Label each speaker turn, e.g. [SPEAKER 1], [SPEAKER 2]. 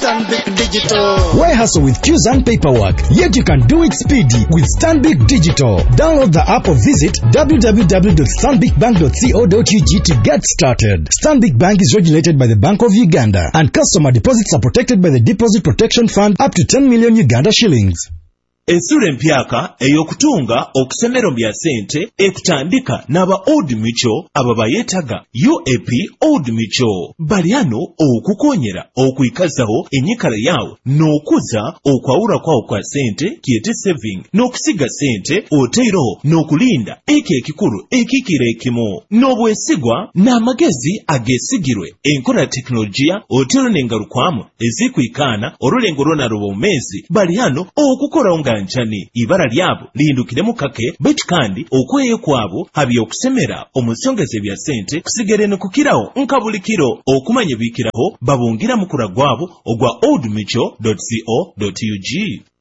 [SPEAKER 1] Stanbic Digital.
[SPEAKER 2] Why hustle with queues and paperwork? Yet you can do it speedy with Stanbic Digital. Download the app or visit www.stanbicbank.co.ug to get started. Stanbic Bank is regulated by the Bank of Uganda, and customer deposits are protected by the Deposit Protection Fund up to 10 million Uganda shillings.
[SPEAKER 3] Esura empyaka eyokutunga okusemero bya sente ekutandika n'aba Old Mutual ababa yetaga UAP Old Mutual. Baliano okukonyera okuyikazaho enyikala yawo n'okuza okwawula kwawo kwa sente kiyete saving n'okusiga sente oteeroho n'okulinda eki ekikulu ekikira ekimo n'obwesigwa n'amagezi agesigirwe enkola teknologiya oteero n'engalukwamu ezikwikaana olulengo lwonaluba omumezi Baliano okukola njani ibara lyabo lindukire mukake betu kandi okweyo kwabo habi okusemera omusongeze bya sente kusigere no kukirawo nkabulikiro okumanya bikiraho babungira mukura gwabo ogwa oldmutual.co.ug.